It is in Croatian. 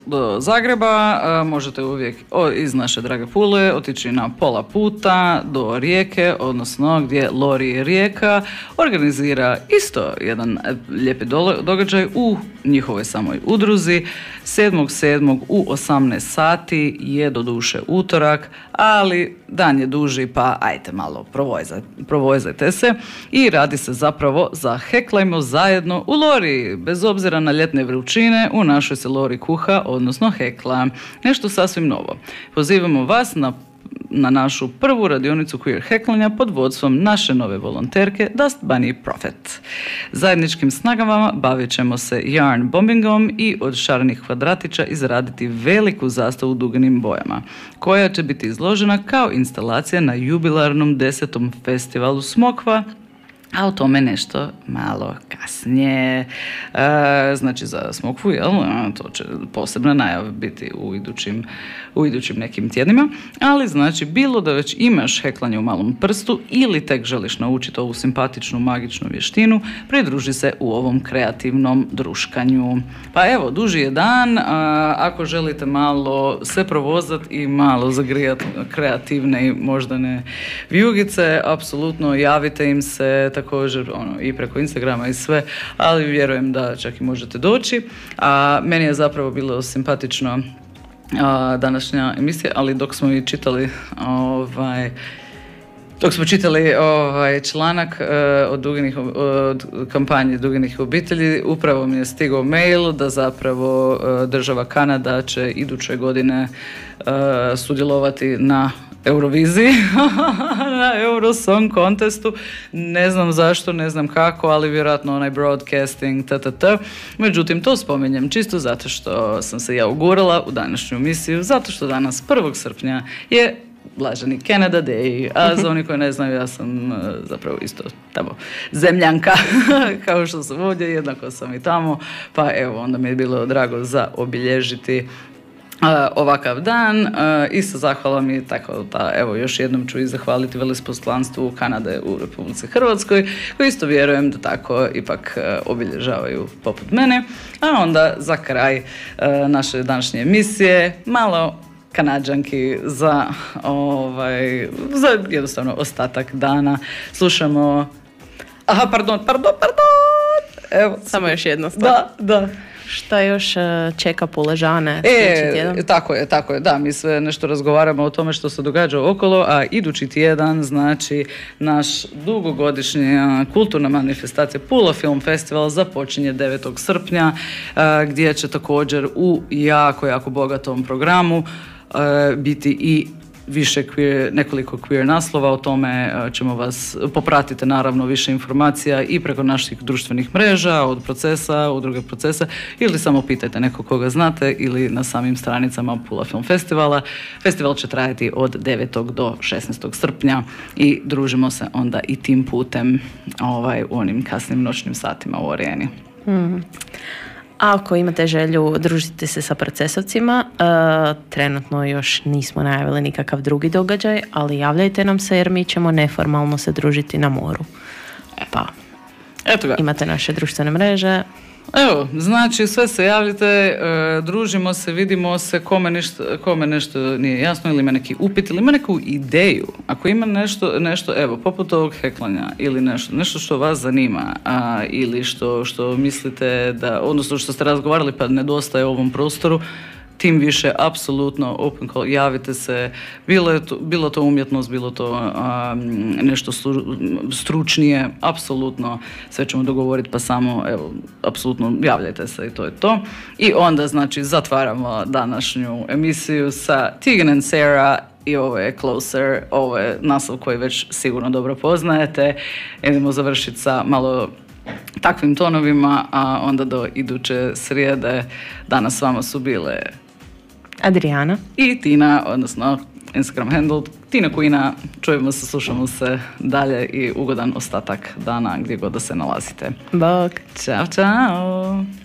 do Zagreba, možete uvijek iz naše drage Pule otići na pola puta do Rijeke, odnosno gdje Lori Rijeka organizira isto jedan lijepi događaj u njihovoj samoj udruzi. 7.7. u 18 sati je doduše utorak, ali dan je duži, pa ajte malo provojzajte se i radi se zapravo za Heklajmo zajedno u Lori. Bez obzira na ljetne vrućine, u našoj se Lori kuha, odnosno hekla. Nešto sasvim novo. Pozivamo vas na našu prvu radionicu queer heklanja pod vodstvom naše nove volonterke Dust Bunny Prophet. Zajedničkim snagama bavit ćemo se yarn bombingom i od šarenih kvadratića izraditi veliku zastavu u duganim bojama, koja će biti izložena kao instalacija na jubilarnom 10. festivalu Smokva, a o tome nešto malo kasnije. Znači za Smokvu, to će posebna najava biti u idućim nekim tjednima, ali znači bilo da već imaš heklanje u malom prstu ili tek želiš naučiti ovu simpatičnu magičnu vještinu, pridruži se u ovom kreativnom druškanju. Pa evo, duži je dan, ako želite malo se provozati i malo zagrijati kreativne i moždane vijugice, apsolutno javite im se također i preko Instagrama i sve, ali vjerujem da čak i možete doći. Meni je zapravo bilo simpatično današnja emisija, ali dok smo i čitali članak od kampanje Duginih obitelji, upravo mi je stigao mail da zapravo država Kanada će iduće godine sudjelovati na Euroviziji, na Eurosong contestu. Ne znam zašto, ne znam kako, ali vjerojatno onaj broadcasting, Međutim, to spominjem čisto zato što sam se ja ugurala u današnju emisiju, zato što danas 1. srpnja je blaženi Canada Day, a za oni koji ne znaju, ja sam zapravo isto tamo zemljanka, kao što sam ovdje, jednako sam i tamo, pa evo, onda mi je bilo drago za obilježiti ovakav dan i sa zahvalom i tako da evo još jednom ću i zahvaliti veleposlanstvu Kanade u Republici Hrvatskoj, koji isto vjerujem da tako ipak obilježavaju poput mene. A onda za kraj naše današnje emisije malo Kanađanki za jednostavno ostatak dana. Slušamo pardon. Evo, samo još jedno stvar. Da. Šta još čeka Puležane? Tako je, da, mi sve nešto razgovaramo o tome što se događa okolo, a idući tjedan, znači, naš dugogodišnja kulturna manifestacija Pula Film Festival započinje 9. srpnja, gdje će također u jako bogatom programu biti i više nekoliko queer naslova. O tome ćemo vas popratiti, naravno, više informacija i preko naših društvenih mreža, od procesa, udruge procesa, ili samo pitajte nekog koga znate ili na samim stranicama Pula Film Festivala. Festival će trajati od 9. do 16. srpnja i družimo se onda i tim putem u onim kasnim noćnim satima u Orijeni. A ako imate želju družiti se sa procesovcima, trenutno još nismo najavili nikakav drugi događaj, ali javljajte nam se jer mi ćemo neformalno se družiti na moru. Pa, eto ga. Imate naše društvene mreže. Evo, znači sve se javljate, družimo se, vidimo se, kome nešto nije jasno ili ima neki upit ili ima neku ideju. Ako ima nešto evo, poput ovog heklanja ili nešto što vas zanima ili što mislite da, odnosno što ste razgovarali pa nedostaje u ovom prostoru, tim više, apsolutno open call, javite se, bilo to umjetnost, bilo to nešto stručnije, apsolutno sve ćemo dogovoriti, pa samo, evo, apsolutno javljajte se i to je to. I onda, znači, zatvaramo današnju emisiju sa Tegan and Sara i ovo je Closer, ovo je naslov koji već sigurno dobro poznajete. Idemo završiti sa malo takvim tonovima, a onda do iduće srijede danas s vama su bile Adriana i Tina, odnosno Instagram handle Tina Queena. Čujemo se, slušamo se dalje i ugodan ostatak dana gdje god da se nalazite. Bog. Ćao.